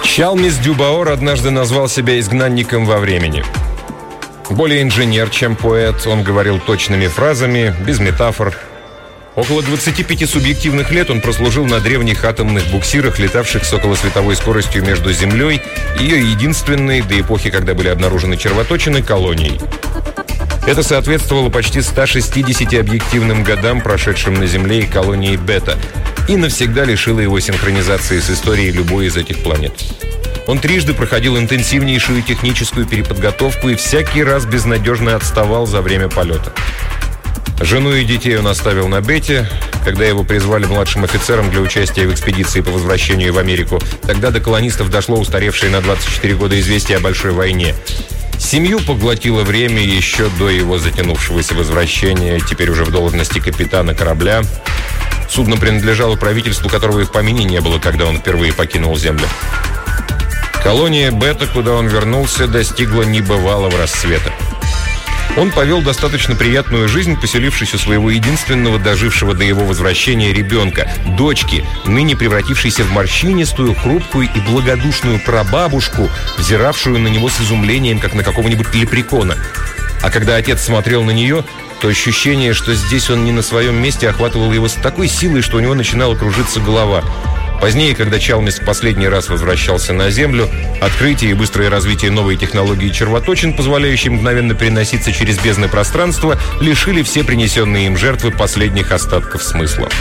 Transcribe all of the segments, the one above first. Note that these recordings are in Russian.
Чалмис Дюбаор однажды назвал себя изгнанником во времени. Более инженер, чем поэт, он говорил точными фразами, без метафор. Около 25 субъективных лет он прослужил на древних атомных буксирах, летавших с околосветовой скоростью между Землей и ее единственной, до эпохи, когда были обнаружены червоточины, колонией. Это соответствовало почти 160 объективным годам, прошедшим на Земле и колонии Бета, и навсегда лишило его синхронизации с историей любой из этих планет. Он трижды проходил интенсивнейшую техническую переподготовку и всякий раз безнадежно отставал за время полета. Жену и детей он оставил на Бете. Когда его призвали младшим офицером для участия в экспедиции по возвращению в Америку, тогда до колонистов дошло устаревшее на 24 года известие о большой войне. Семью поглотило время еще до его затянувшегося возвращения, теперь уже в должности капитана корабля. Судно принадлежало правительству, которого и в помине не было, когда он впервые покинул Землю. Колония Бета, куда он вернулся, достигла небывалого расцвета. Он повел достаточно приятную жизнь, поселившись у своего единственного дожившего до его возвращения ребенка, дочки, ныне превратившейся в морщинистую, хрупкую и благодушную прабабушку, взиравшую на него с изумлением, как на какого-нибудь лепрекона. А когда отец смотрел на нее, то ощущение, что здесь он не на своем месте, охватывало его с такой силой, что у него начинала кружиться голова. Позднее, когда Чалмис в последний раз возвращался на Землю, открытие и быстрое развитие новой технологии червоточин, позволяющей мгновенно переноситься через бездны пространства, лишили все принесенные им жертвы последних остатков смысла.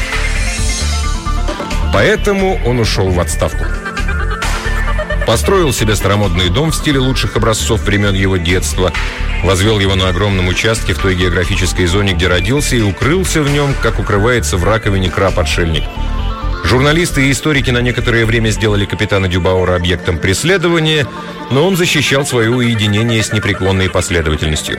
Поэтому он ушел в отставку. Построил себе старомодный дом в стиле лучших образцов времен его детства, возвел его на огромном участке в той географической зоне, где родился, и укрылся в нем, как укрывается в раковине краб-отшельник. Журналисты и историки на некоторое время сделали капитана Дюбаора объектом преследования, но он защищал свое уединение с непреклонной последовательностью.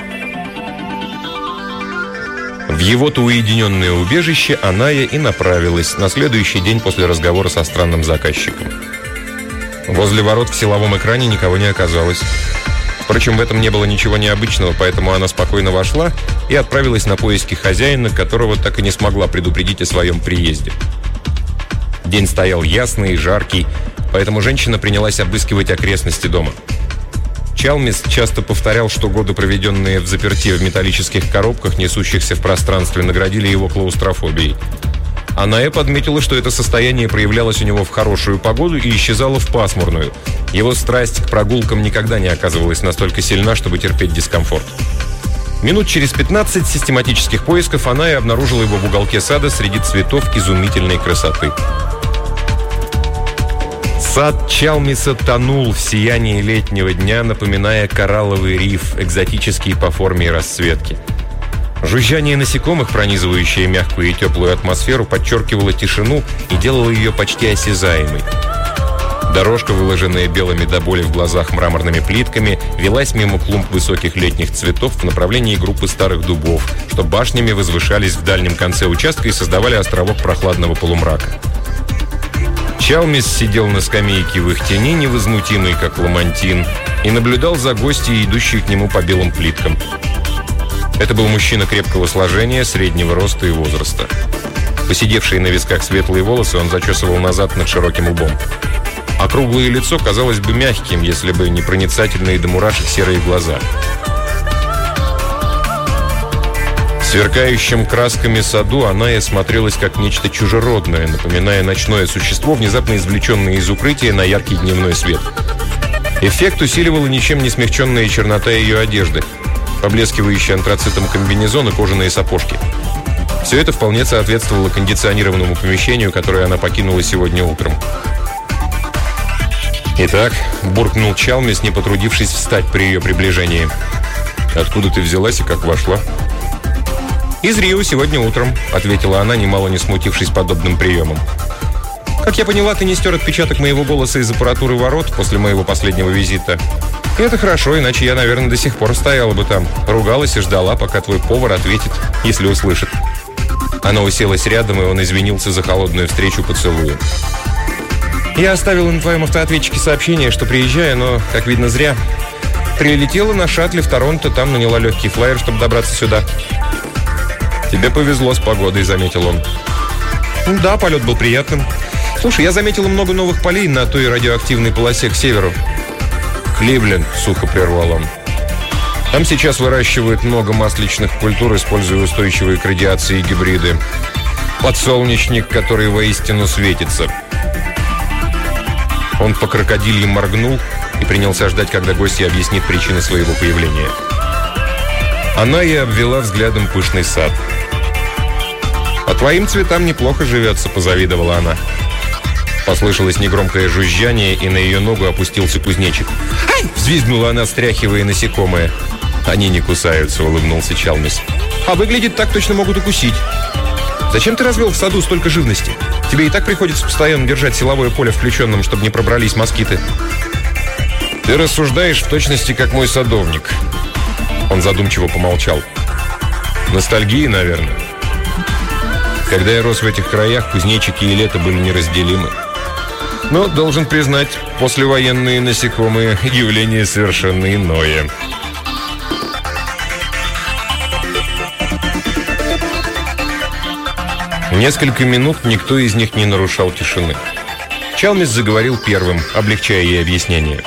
В его-то уединенное убежище Аная и направилась на следующий день после разговора со странным заказчиком. Возле ворот в силовом экране никого не оказалось. Впрочем, в этом не было ничего необычного, поэтому она спокойно вошла и отправилась на поиски хозяина, которого так и не смогла предупредить о своем приезде. День стоял ясный и жаркий, поэтому женщина принялась обыскивать окрестности дома. Чалмис часто повторял, что годы, проведенные взаперти в металлических коробках, несущихся в пространстве, наградили его клаустрофобией. Аная подметила, что это состояние проявлялось у него в хорошую погоду и исчезало в пасмурную. Его страсть к прогулкам никогда не оказывалась настолько сильна, чтобы терпеть дискомфорт. Минут через 15 систематических поисков Аная обнаружила его в уголке сада среди цветов изумительной красоты. Сад Чалмиса тонул в сиянии летнего дня, напоминая коралловый риф, экзотический по форме и расцветке. Жужжание насекомых, пронизывающее мягкую и теплую атмосферу, подчеркивало тишину и делало ее почти осязаемой. Дорожка, выложенная белыми до боли в глазах мраморными плитками, велась мимо клумб высоких летних цветов в направлении группы старых дубов, что башнями возвышались в дальнем конце участка и создавали островок прохладного полумрака. Чалмис сидел на скамейке в их тени, невозмутимый, как ламантин, и наблюдал за гостьей, идущей к нему по белым плиткам. Это был мужчина крепкого сложения, среднего роста и возраста. Посидевшие на висках светлые волосы он зачесывал назад над широким лбом. Округлое лицо казалось бы мягким, если бы не проницательные до мурашек серые глаза. В сверкающем красками саду Аная смотрелась как нечто чужеродное, напоминая ночное существо, внезапно извлеченное из укрытия на яркий дневной свет. Эффект усиливала ничем не смягченная чернота ее одежды, поблескивающий антрацитом комбинезон и кожаные сапожки. Все это вполне соответствовало кондиционированному помещению, которое она покинула сегодня утром. «Итак», — буркнул Чалмис, не потрудившись встать при ее приближении. «Откуда ты взялась и как вошла?» «Из Рио сегодня утром», — ответила она, немало не смутившись подобным приемом. «Как я поняла, ты не стер отпечаток моего голоса из аппаратуры ворот после моего последнего визита. И это хорошо, иначе я, наверное, до сих пор стояла бы там, ругалась и ждала, пока твой повар ответит, если услышит». Она уселась рядом, и он извинился за холодную встречу поцелуем. «Я оставила на твоем автоответчике сообщение, что приезжаю, но, как видно, зря. Прилетела на шаттле в Торонто, там наняла легкий флайер, чтобы добраться сюда». «Тебе повезло с погодой», — заметил он. «Да, полет был приятным. Слушай, я заметила много новых полей на той радиоактивной полосе к северу. Кливленд, сухо прервал он. Там сейчас выращивают много масличных культур, используя устойчивые к радиации гибриды. Подсолнечник, который воистину светится. Он по крокодилье моргнул и принялся ждать, когда гостья объяснит причины своего появления. Она и обвела взглядом пышный сад. «По твоим цветам неплохо живется», — позавидовала она. Послышалось негромкое жужжание, и на ее ногу опустился кузнечик. «Ай!» — взвизгнула она, стряхивая насекомое. «Они не кусаются», — улыбнулся Чалмис. «А выглядит так, точно могут укусить. Зачем ты развел в саду столько живности? Тебе и так приходится постоянно держать силовое поле включенным, чтобы не пробрались москиты». «Ты рассуждаешь в точности, как мой садовник». Он задумчиво помолчал. «Ностальгия, наверное. Когда я рос в этих краях, кузнечики и лето были неразделимы. Но, должен признать, послевоенные насекомые – явление совершенно иное». Несколько минут никто из них не нарушал тишины. Чалмис заговорил первым, облегчая ей объяснение.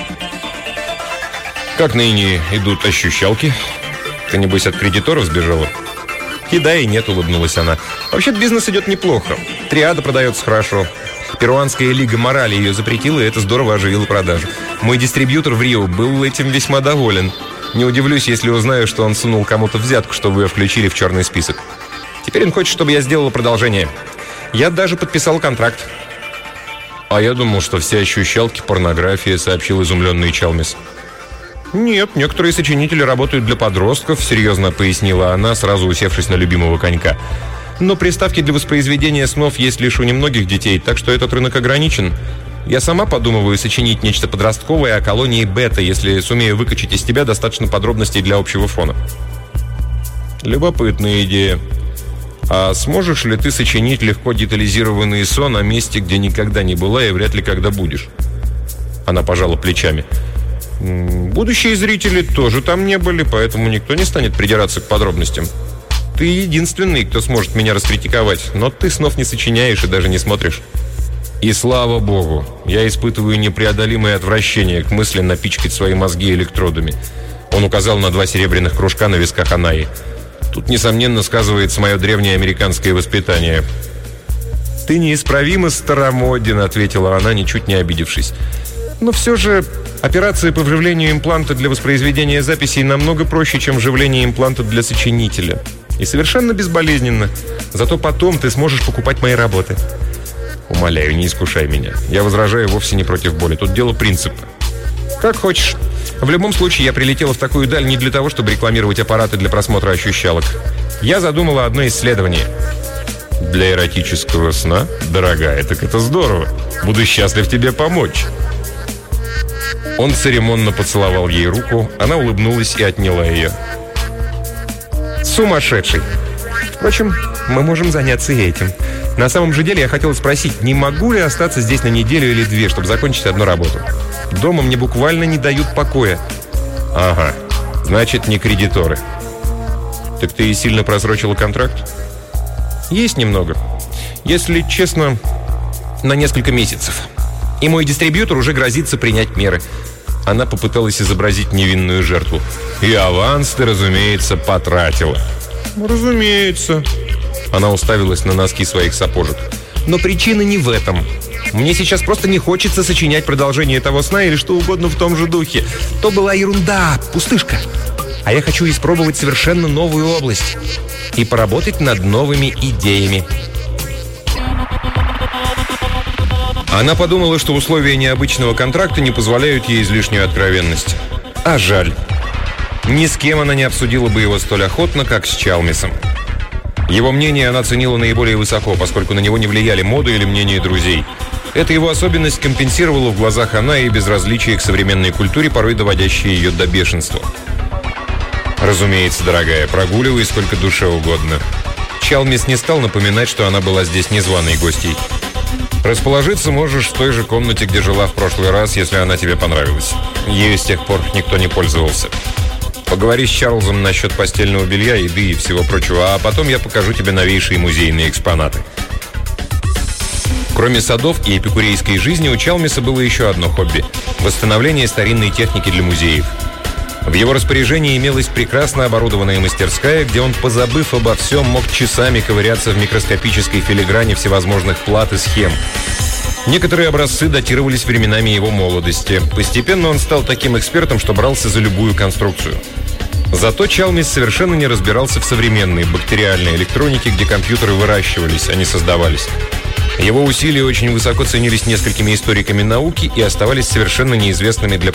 «Как ныне идут ощущалки? Ты, небось, от кредиторов сбежала?» «И да, и нет», — улыбнулась она. «Вообще-то бизнес идет неплохо. Триада продается хорошо. Перуанская лига морали ее запретила, и это здорово оживило продажу. Мой дистрибьютор в Рио был этим весьма доволен. Не удивлюсь, если узнаю, что он сунул кому-то взятку, чтобы ее включили в черный список. Теперь он хочет, чтобы я сделала продолжение. Я даже подписал контракт». «А я думал, что все ощущалки — порнография», — сообщил изумленный Чалмис. «Нет, некоторые сочинители работают для подростков», — серьезно пояснила она, сразу усевшись на любимого конька. «Но приставки для воспроизведения снов есть лишь у немногих детей, так что этот рынок ограничен. Я сама подумываю сочинить нечто подростковое о колонии Бета, если сумею выкачать из тебя достаточно подробностей для общего фона». «Любопытная идея. А сможешь ли ты сочинить легко детализированный сон о месте, где никогда не была и вряд ли когда будешь?» Она пожала плечами. «Будущие зрители тоже там не были, поэтому никто не станет придираться к подробностям. Ты единственный, кто сможет меня раскритиковать, но ты снов не сочиняешь и даже не смотришь». «И слава богу, я испытываю непреодолимое отвращение к мысли напичкать свои мозги электродами». Он указал на 2 серебряных кружка на висках Анаи. «Тут, несомненно, сказывается мое древнее американское воспитание». «Ты неисправимо старомоден», — ответила она, ничуть не обидевшись. «Но все же операция по вживлению импланта для воспроизведения записей намного проще, чем вживление импланта для сочинителя. И совершенно безболезненно. Зато потом ты сможешь покупать мои работы». «Умоляю, не искушай меня. Я возражаю вовсе не против боли. Тут дело принципа». «Как хочешь. В любом случае, я прилетела в такую даль не для того, чтобы рекламировать аппараты для просмотра ощущалок. Я задумала одно исследование». «Для эротического сна? Дорогая, так это здорово. Буду счастлив тебе помочь». Он церемонно поцеловал ей руку, она улыбнулась и отняла ее. «Сумасшедший! Впрочем, мы можем заняться и этим. На самом же деле я хотела спросить, не могу ли остаться здесь на неделю или 2, чтобы закончить одну работу? Дома мне буквально не дают покоя». «Ага, значит, не кредиторы». «Так ты и сильно просрочила контракт?» «Есть немного. Если честно, на несколько месяцев. И мой дистрибьютор уже грозится принять меры». Она попыталась изобразить невинную жертву. «И аванс ты, разумеется, потратила». «Разумеется». Она уставилась на носки своих сапожек. «Но причина не в этом. Мне сейчас просто не хочется сочинять продолжение того сна или что угодно в том же духе. То была ерунда, пустышка. А я хочу испробовать совершенно новую область и поработать над новыми идеями». Она подумала, что условия необычного контракта не позволяют ей излишнюю откровенность. А жаль. Ни с кем она не обсудила бы его столь охотно, как с Чалмисом. Его мнение она ценила наиболее высоко, поскольку на него не влияли моды или мнения друзей. Эта его особенность компенсировала в глазах Анаи безразличие к современной культуре, порой доводящее ее до бешенства. «Разумеется, дорогая, прогуливай сколько душе угодно». Чалмис не стал напоминать, что она была здесь незваной гостьей. «Расположиться можешь в той же комнате, где жила в прошлый раз, если она тебе понравилась. Ею с тех пор никто не пользовался. Поговори с Чарльзом насчет постельного белья, еды и всего прочего, а потом я покажу тебе новейшие музейные экспонаты». Кроме садов и эпикурейской жизни, у Чалмиса было еще одно хобби – восстановление старинной техники для музеев. В его распоряжении имелась прекрасно оборудованная мастерская, где он, позабыв обо всем, мог часами ковыряться в микроскопической филиграни всевозможных плат и схем. Некоторые образцы датировались временами его молодости. Постепенно он стал таким экспертом, что брался за любую конструкцию. Зато Чалмис совершенно не разбирался в современной бактериальной электронике, где компьютеры выращивались, а не создавались. Его усилия очень высоко ценились несколькими историками науки и оставались совершенно неизвестными для